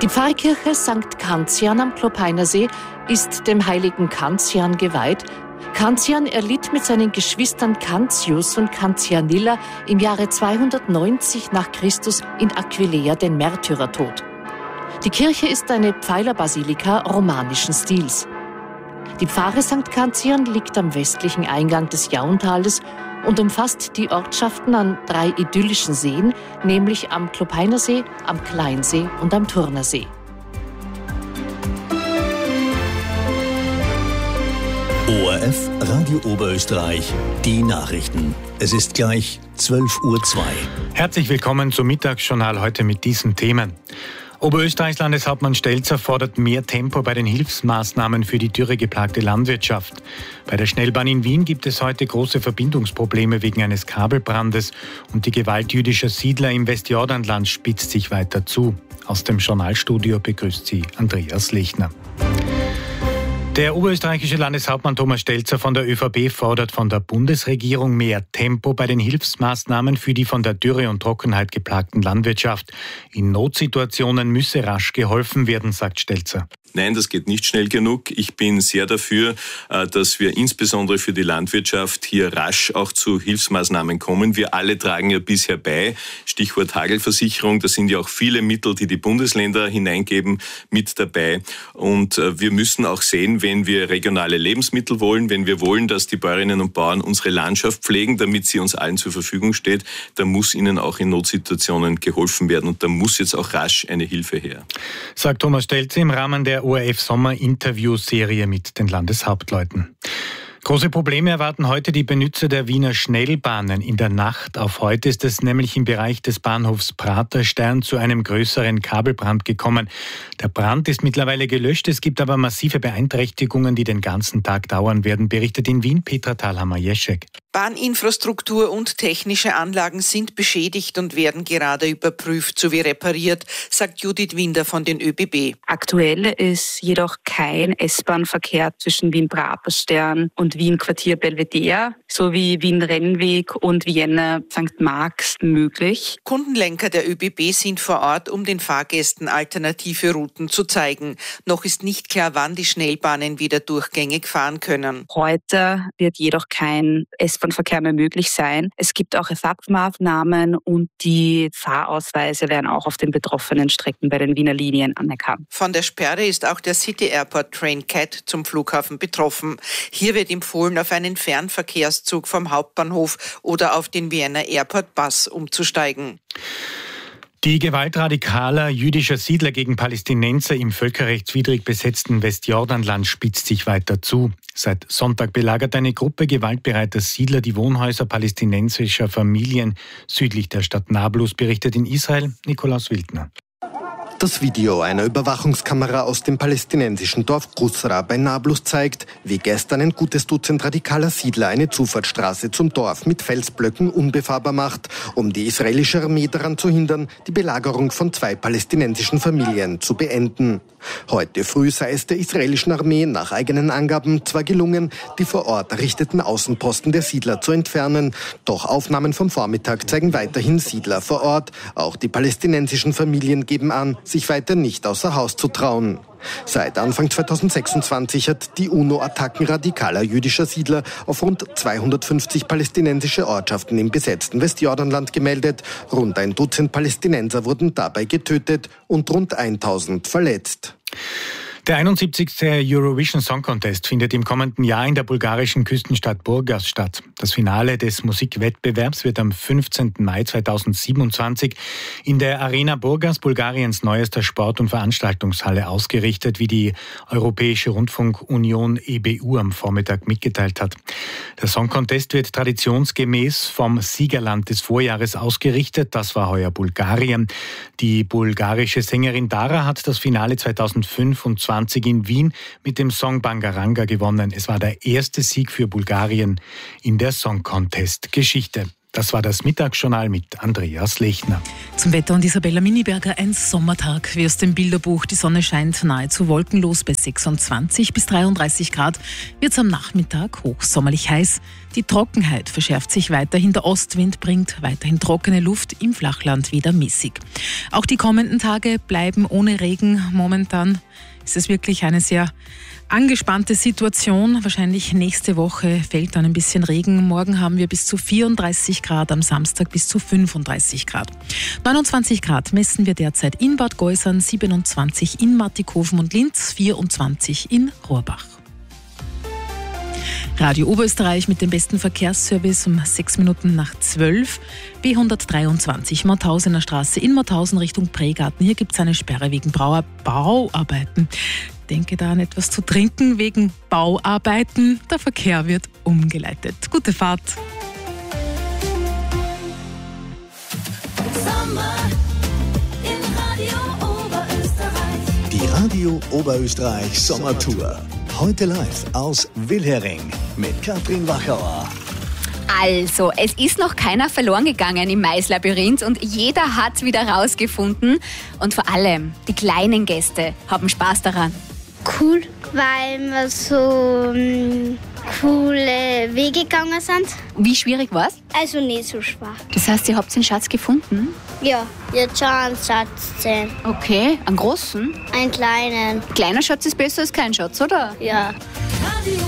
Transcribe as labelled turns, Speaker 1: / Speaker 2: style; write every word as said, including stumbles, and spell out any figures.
Speaker 1: Die Pfarrkirche Sankt Kantian am Klopeinersee ist dem heiligen Kantian geweiht. Kantian erlitt mit seinen Geschwistern Cantius und Cantianilla im Jahre zweihundertneunzig nach Christus in Aquileia den Märtyrertod. Die Kirche ist eine Pfeilerbasilika romanischen Stils. Die Pfarre Sankt Kantian liegt am westlichen Eingang des Jauntales und umfasst die Ortschaften an drei idyllischen Seen, nämlich am Klopeinersee, am Kleinsee und am Turnersee.
Speaker 2: O R F Radio Oberösterreich, die Nachrichten. Es ist gleich zwölf Uhr zwei.
Speaker 3: Herzlich willkommen zum Mittagsjournal heute mit diesen Themen. Oberösterreichs Landeshauptmann Stelzer fordert mehr Tempo bei den Hilfsmaßnahmen für die dürregeplagte Landwirtschaft. Bei der Schnellbahn in Wien gibt es heute große Verbindungsprobleme wegen eines Kabelbrandes und die Gewalt jüdischer Siedler im Westjordanland spitzt sich weiter zu. Aus dem Journalstudio begrüßt sie Andreas Lechner. Der oberösterreichische Landeshauptmann Thomas Stelzer von der ÖVP fordert von der Bundesregierung mehr Tempo bei den Hilfsmaßnahmen für die von der Dürre und Trockenheit geplagten Landwirtschaft. In Notsituationen müsse rasch geholfen werden, sagt Stelzer.
Speaker 4: Nein, das geht nicht schnell genug. Ich bin sehr dafür, dass wir insbesondere für die Landwirtschaft hier rasch auch zu Hilfsmaßnahmen kommen. Wir alle tragen ja bisher bei. Stichwort Hagelversicherung. Da sind ja auch viele Mittel, die die Bundesländer hineingeben, mit dabei. Und wir müssen auch sehen, wenn wir regionale Lebensmittel wollen, wenn wir wollen, dass die Bäuerinnen und Bauern unsere Landschaft pflegen, damit sie uns allen zur Verfügung steht, dann muss ihnen auch in Notsituationen geholfen werden. Und da muss jetzt auch rasch eine Hilfe her.
Speaker 3: Sagt Thomas Stelzer im Rahmen der O R F-Sommer-Interview-Serie mit den Landeshauptleuten. Große Probleme erwarten heute die Benutzer der Wiener Schnellbahnen. In der Nacht auf heute ist es nämlich im Bereich des Bahnhofs Praterstern zu einem größeren Kabelbrand gekommen. Der Brand ist mittlerweile gelöscht, es gibt aber massive Beeinträchtigungen, die den ganzen Tag dauern werden, berichtet in Wien Petra Thalhammer-Jeschek.
Speaker 5: Bahninfrastruktur und technische Anlagen sind beschädigt und werden gerade überprüft sowie repariert, sagt Judith Winder von den ÖBB.
Speaker 6: Aktuell ist jedoch kein S-Bahn-Verkehr zwischen Wien-Praterstern und Wien-Quartier Belvedere sowie Wien-Rennweg und Vienna Sankt Marx möglich.
Speaker 5: Kundenlenker der ÖBB sind vor Ort, um den Fahrgästen alternative Routen zu zeigen. Noch ist nicht klar, wann die Schnellbahnen wieder durchgängig fahren können.
Speaker 6: Heute wird jedoch kein S-Bahn-Verkehr mehr möglich sein. Es gibt auch Ersatzmaßnahmen und die Fahrausweise werden auch auf den betroffenen Strecken bei den Wiener Linien anerkannt.
Speaker 5: Von der Sperre ist auch der City Airport Train Cat zum Flughafen betroffen. Hier wird empfohlen, auf einen Fernverkehrszug vom Hauptbahnhof oder auf den Vienna Airport Bus umzusteigen.
Speaker 3: Die Gewalt radikaler jüdischer Siedler gegen Palästinenser im völkerrechtswidrig besetzten Westjordanland spitzt sich weiter zu. Seit Sonntag belagert eine Gruppe gewaltbereiter Siedler die Wohnhäuser palästinensischer Familien südlich der Stadt Nablus, berichtet in Israel Nikolaus Wildner.
Speaker 7: Das Video einer Überwachungskamera aus dem palästinensischen Dorf Qusra bei Nablus zeigt, wie gestern ein gutes Dutzend radikaler Siedler eine Zufahrtsstraße zum Dorf mit Felsblöcken unbefahrbar macht, um die israelische Armee daran zu hindern, die Belagerung von zwei palästinensischen Familien zu beenden. Heute früh sei es der israelischen Armee nach eigenen Angaben zwar gelungen, die vor Ort errichteten Außenposten der Siedler zu entfernen, doch Aufnahmen vom Vormittag zeigen weiterhin Siedler vor Ort. Auch die palästinensischen Familien geben an, sich weiter nicht außer Haus zu trauen. Seit Anfang zweitausendsechsundzwanzig hat die UNO Attacken radikaler jüdischer Siedler auf rund zweihundertfünfzig palästinensische Ortschaften im besetzten Westjordanland gemeldet. Rund ein Dutzend Palästinenser wurden dabei getötet und rund tausend verletzt.
Speaker 3: Der einundsiebzigste Eurovision Song Contest findet im kommenden Jahr in der bulgarischen Küstenstadt Burgas statt. Das Finale des Musikwettbewerbs wird am fünfzehnten Mai zweitausendsiebenundzwanzig in der Arena Burgas, Bulgariens neuester Sport- und Veranstaltungshalle, ausgerichtet, wie die Europäische Rundfunkunion E B U am Vormittag mitgeteilt hat. Der Song Contest wird traditionsgemäß vom Siegerland des Vorjahres ausgerichtet. Das war heuer Bulgarien. Die bulgarische Sängerin Dara hat das Finale zweitausendfünfundzwanzig in Wien mit dem Song Bangaranga gewonnen. Es war der erste Sieg für Bulgarien in der Song Contest Geschichte. Das war das Mittagsjournal mit Andreas Lechner.
Speaker 8: Zum Wetter und Isabella Miniberger. Ein Sommertag wie aus dem Bilderbuch. Die Sonne scheint nahezu wolkenlos bei sechsundzwanzig bis dreiunddreißig Grad. Wird es am Nachmittag hochsommerlich heiß. Die Trockenheit verschärft sich weiterhin. Der Ostwind bringt weiterhin trockene Luft, im Flachland wieder mäßig. Auch die kommenden Tage bleiben ohne Regen. Momentan ist es wirklich eine sehr angespannte Situation. Wahrscheinlich nächste Woche fällt dann ein bisschen Regen. Morgen haben wir bis zu vierunddreißig Grad, am Samstag bis zu fünfunddreißig Grad. neunundzwanzig Grad messen wir derzeit in Bad Geusern, siebenundzwanzig in Martighofen und Linz, vierundzwanzig in Rohrbach. Radio Oberösterreich mit dem besten Verkehrsservice um sechs Minuten nach zwölf. B hundertdreiundzwanzig Mauthausener Straße in Mauthausen Richtung Pregarten. Hier gibt es eine Sperre wegen Brauer- Bauarbeiten. Denke da an etwas zu trinken wegen Bauarbeiten. Der Verkehr wird umgeleitet. Gute Fahrt.
Speaker 2: Sommer in Radio Oberösterreich. Die Radio Oberösterreich Sommertour. Heute live aus Wilhering mit Katrin Wachauer.
Speaker 9: Also, es ist noch keiner verloren gegangen im Maislabyrinth und jeder hat's wieder rausgefunden. Und vor allem, die kleinen Gäste haben Spaß daran.
Speaker 10: Cool, weil wir so ähm, coole Wege gegangen sind.
Speaker 9: Wie schwierig war's?
Speaker 10: Also nicht so schwer.
Speaker 9: Das heißt, ihr habt den Schatz gefunden?
Speaker 10: Ja, jetzt schon einen Schatz sehen.
Speaker 9: Okay, einen großen?
Speaker 10: Einen kleinen.
Speaker 9: Kleiner Schatz ist besser als kein Schatz, oder?
Speaker 10: Ja.